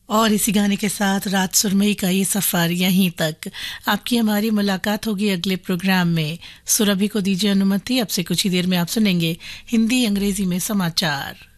और इसी गाने के साथ रात सुरमई का ये सफ़र यहीं तक। आपकी हमारी मुलाकात होगी अगले प्रोग्राम में। सुरभि को दीजिए अनुमति। अब से कुछ ही देर में आप सुनेंगे हिंदी अंग्रेजी में समाचार।